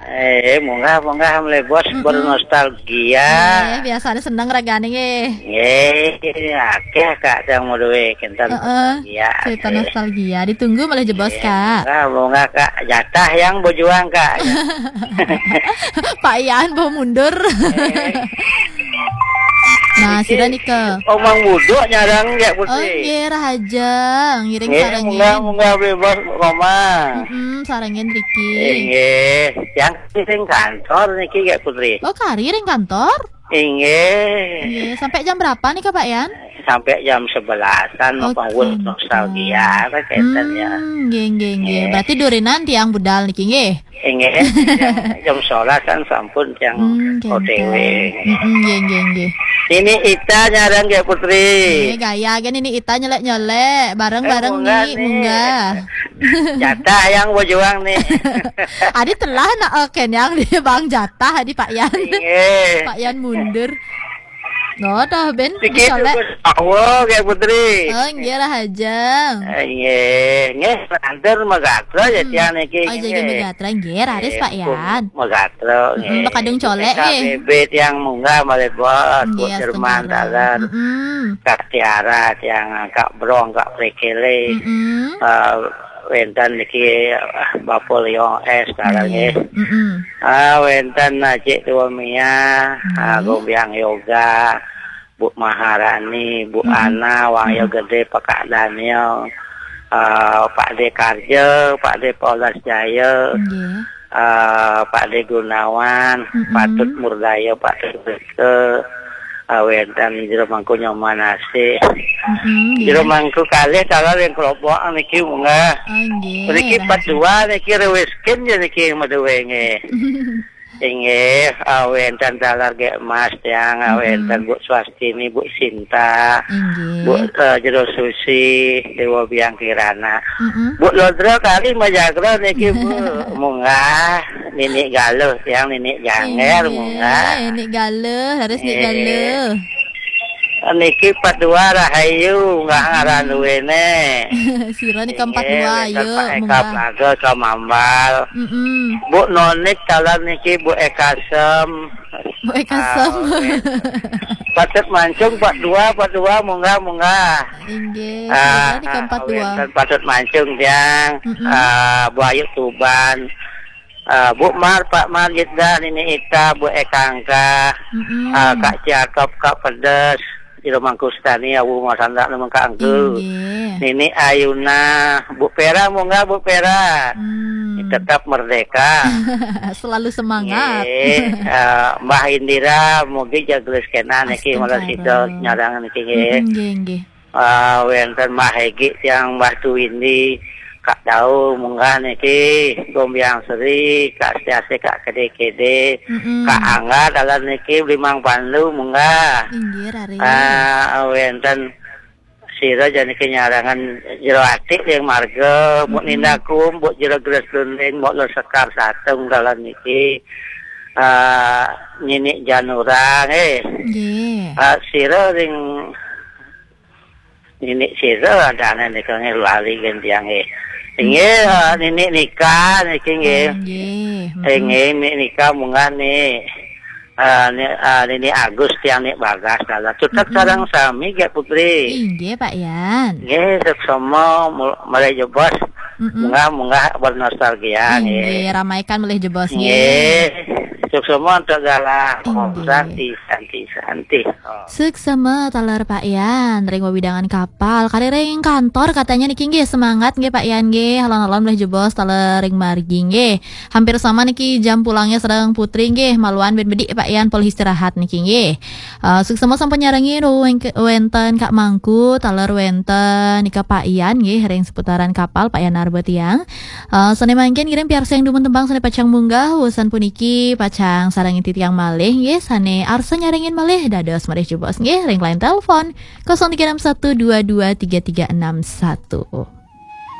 Munggah mulai bos bernostalgia. Biasa ada seneng ragane nggih. Akeh Kak yang mau duwe kentan nostalgia. Cerita nostalgia. Ditunggu malah jebos Kak. Munggah Kak, jatah yang berjuang Kak. Pak Ian mau mundur. Nah, sira nika. Omang budok nyarang ya Putri. Oh, nggih rahajang, ngiring sarangin. Munggah bebas Roma. Sarangin Riki. Nggih, yang sing kantor niki ya Putri. Oh, karir ring kantor? Nggih. Sampai jam berapa nih Kak Pak Yan? Sampai jam 11-an membangun nostalgia kaitan ya. Nggih. Berarti durinan tiang budal niki nggih. Nggih. Jam 11 kan sampun yang OTW. Nggih. Ini Ita nyarang ya Putri. Gaya kan ini Ita nyelek bareng-bareng nih munggah. Jatah yang berjuang nih. Adi telah nak kenyang di Bang Jatah di Pak Yan. Pak Yan mundur. No dah ben dicolek. Awal ya Putri. Oh nggih rahajang. Nggih antar magatra ya tiang niki. Oh jadi magatra nggih raris Pak Yan. Magatra nggih. Bakadung colek nggih. KBB tiang munggah malebot buat Jerman dalar. Kak Tiara tiang Kak Brong Kak Prekele. Wenten niki Bapak Leong sekarang nggih. Wenten Najik Tua Mia, Gombiang Yoga, Bu Maharani, Bu Ana, Wangyo Gede, Pak Daniel, Pak De Karjo, Pak De Polas Jaya, Pak De Gunawan, Patut Murdaya, Pak Tut Wenten jero mangku nyoman nasi. Jero mangku kalih kalau yang kelompok niki munggah. Niki 42 niki reweskin ya niki maduwe nggih. Inggih wenten dalar ge Mas yang wenten Bu Swastini, Bu Sinta, Bu jero Susi, Dewa Biang Kirana. Bu Lodra kali majagra niki Bu munggah. Nini galuh yang nini janger munggah. Nini galuh harus nini galuh. Niki 42 rahayu nggak ngaran duwene. Sira ni 42 ayo munggah. Eka Plaga Mambal. Bu Nonik kalau niki Bu Ekasem. Bu Ekasem. Patut mancung 42 munggah. Inggih. Ni 42. Patut mancung tiang. Bu Ayu Tuban. Bu Mar, Pak Mar Yedda, Nini Ita, Bu Ekangka, Kak Jakob, Kak Pedes, Iro Mangkustani, Bu Masanda, Numang Kak Angku, Nini Ayuna, Bu Pera, munggah Bu Pera, tetap merdeka. Selalu semangat. Mbah Indira, mugi jagles kenan, Niki malah sido nyarangan Niki. Wenten Mbah Hegi, yang Mbah Tuwindi, Kak Dau munggah niki Gombiang Seri, Kak Siase, Kak Kede, Kak Angga dalam niki Limang Pandu munggah. Wenten sira janiki nyarangan jero atik yang marga, Bu Nindakum, Bu jero Gres Lunding, Bu Lo Sekar Satung dalam niki Nini Janurang sira ring Nini sira ada ane niki lali gentiang Inggih nini nikah niki nggih. Nggih nikah munggah nih. Nini Agus tiang nik bagas dalah. Tutak sareng sami ge Putri. Inggih Pak Yan. Nggih semua mulai jebos. Munggah bernostalgia nggih. Ramaikan mulai jebos nggih. Semua untuk galah santi. Seksama talar Pak Yan, ring wabidangan kapal, kali ring kantor katanya niki nggih semangat nggih Pak Yan nggih, halon-halon boleh jebos talar ring margi nggih. Hampir sama niki jam pulangnya sedang Putri nggih, maluan ben bedik Pak Yan pol istirahat niki nggih. Seksama sampun nyarengi wenten Kak Mangku, talar wenten nika Pak Yan nggih ring seputaran kapal Pak Yan Arba tiang. Sane mangken ngirim piar sayang dumun tembang sane pacang munggah, wusan puniki pacang sarangin titiang malih nggih, sane arsa nyaringin malih dados marih jebos nggih ring line telepon 0361223361.